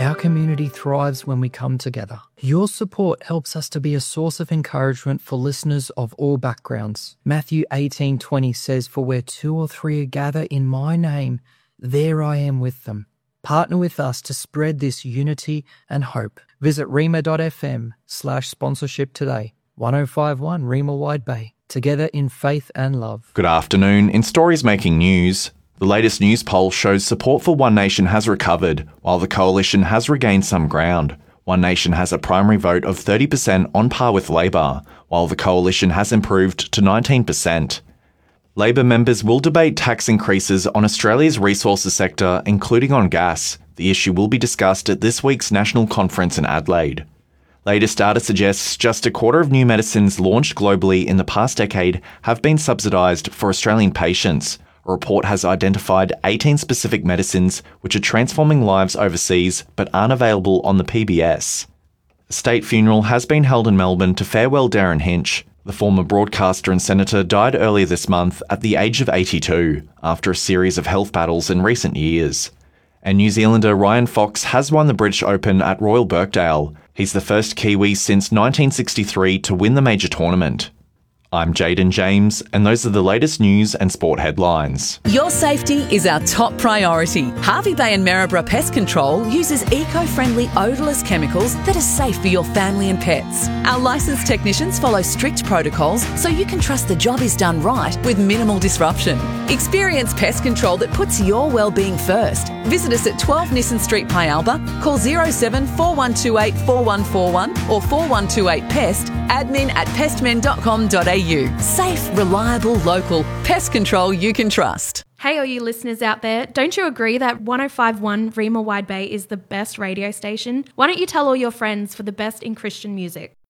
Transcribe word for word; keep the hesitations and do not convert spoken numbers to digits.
Our community thrives when we come together. Your support helps us to be a source of encouragement for listeners of all backgrounds. Matthew eighteen twenty says, "For where two or three are gathered in my name, there I am with them." Partner with us to spread this unity and hope. Visit rema.fm slash sponsorship today. ten fifty-one Rema Wide Bay. Together in faith and love. Good afternoon. In Stories Making News, the latest news poll shows support for One Nation has recovered, while the Coalition has regained some ground. One Nation has a primary vote of thirty percent on par with Labor, while the Coalition has improved to nineteen percent. Labor members will debate tax increases on Australia's resources sector, including on gas. The issue will be discussed at this week's national conference in Adelaide. Latest data suggests just a quarter of new medicines launched globally in the past decade have been subsidised for Australian patients. A report has identified eighteen specific medicines which are transforming lives overseas but aren't available on the P B S. A state funeral has been held in Melbourne to farewell Darren Hinch. The former broadcaster and senator died earlier this month at the age of eighty-two after a series of health battles in recent years. And New Zealander Ryan Fox has won the British Open at Royal Birkdale. He's the first Kiwi since nineteen sixty-three to win the major tournament. I'm Jaden James, and those are the latest news and sport headlines. Your safety is our top priority. Hervey Bay and Maryborough Pest Control uses eco-friendly odourless chemicals that are safe for your family and pets. Our licensed technicians follow strict protocols so you can trust the job is done right with minimal disruption. Experience pest control that puts your well-being first. Visit us at twelve Nissen Street, Pialba. Call zero seven four one two eight four one four one or four one two eight pest, admin at pestmen dot com dot a u. Safe, reliable, local. Pest control you can trust. Hey, all you listeners out there, don't you agree that ten fifty-one Rema Wide Bay is the best radio station? Why don't you tell all your friends for the best in Christian music?